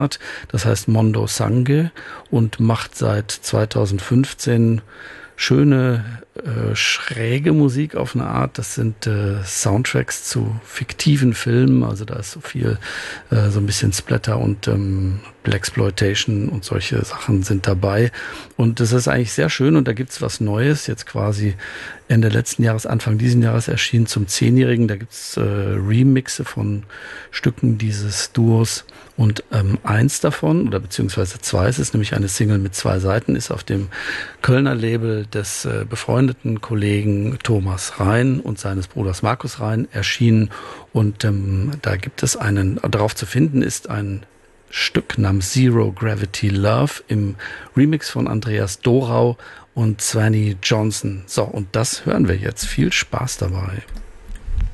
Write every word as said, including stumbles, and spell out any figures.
Das heißt Mondo Sangue und macht seit zweitausendfünfzehn schöne, äh, schräge Musik auf eine Art. Das sind äh, Soundtracks zu fiktiven Filmen. Also da ist so viel, äh, so ein bisschen Splatter und ähm, Blaxploitation und solche Sachen sind dabei. Und das ist eigentlich sehr schön. Und da gibt's was Neues, jetzt quasi Ende letzten Jahres, Anfang diesen Jahres erschienen zum Zehnjährigen. Da gibt's äh, Remixe von Stücken dieses Duos. Und ähm, eins davon, oder beziehungsweise zwei, es ist nämlich eine Single mit zwei Seiten, ist auf dem Kölner Label des äh, befreundeten Kollegen Thomas Rhein und seines Bruders Markus Rhein erschienen. Und ähm, da gibt es einen, darauf zu finden ist ein Stück namens Zero Gravity Love im Remix von Andreas Dorau und Swanee Johnson. So, und das hören wir jetzt. Viel Spaß dabei.